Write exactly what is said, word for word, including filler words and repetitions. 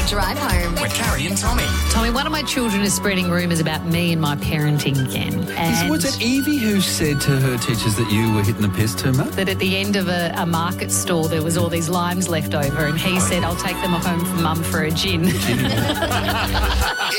Drive Home with Carrie and Tommy. Tommy, one of my children is spreading rumours about me and my parenting again. And Was it Evie who said to her teachers that you were hitting the piss too much? that at the end of a, a market stall there was all these limes left over, and he said, I'll take them home for mum for a gin.